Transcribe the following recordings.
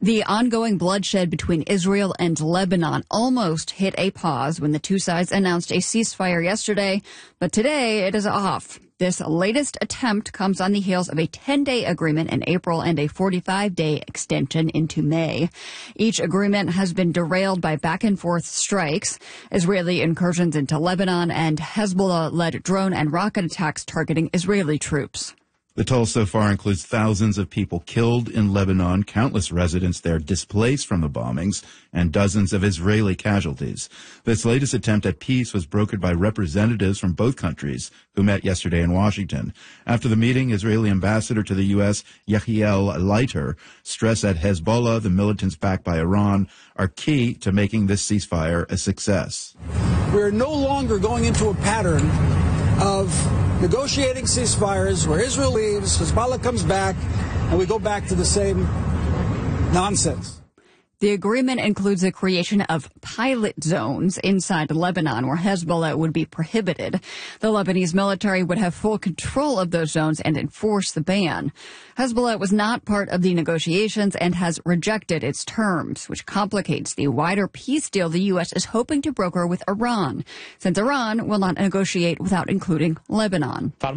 The ongoing bloodshed between Israel and Lebanon almost hit a pause when the two sides announced a ceasefire yesterday, but today it is off. This latest attempt comes on the heels of a 10-day agreement in April and a 45-day extension into May. Each agreement has been derailed by back-and-forth strikes, Israeli incursions into Lebanon, and Hezbollah-led drone and rocket attacks targeting Israeli troops. The toll so far includes thousands of people killed in Lebanon, countless residents there displaced from the bombings, and dozens of Israeli casualties. This latest attempt at peace was brokered by representatives from both countries who met yesterday in Washington. After the meeting, Israeli ambassador to the U.S., Yechiel Leiter, stressed that Hezbollah, the militants backed by Iran, are key to making this ceasefire a success. We're no longer going into a pattern of negotiating ceasefires where Israel leaves, Hezbollah comes back, and we go back to the same nonsense. The agreement includes the creation of pilot zones inside Lebanon where Hezbollah would be prohibited. The Lebanese military would have full control of those zones and enforce the ban. Hezbollah was not part of the negotiations and has rejected its terms, which complicates the wider peace deal the U.S. is hoping to broker with Iran, since Iran will not negotiate without including Lebanon. The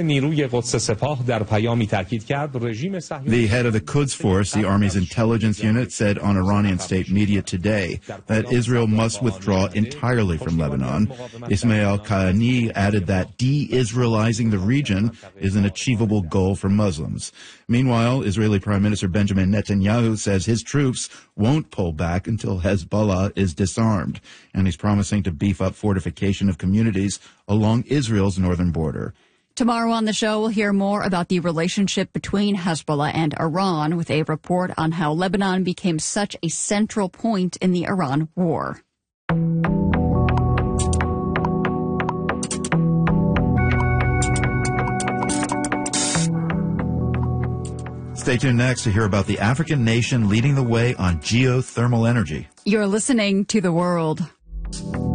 head of the Quds Force, the Army's intelligence unit, said on Iranian state media today that Israel must withdraw entirely from Lebanon. Ismail Qaani added that de-Israelizing the region is an achievable goal for Muslims. Meanwhile, Israeli Prime Minister Benjamin Netanyahu says his troops won't pull back until Hezbollah is disarmed, and he's promising to beef up fortification of communities along Israel's northern border. Tomorrow on the show, we'll hear more about the relationship between Hezbollah and Iran with a report on how Lebanon became such a central point in the Iran war. Stay tuned next to hear about the African nation leading the way on geothermal energy. You're listening to The World.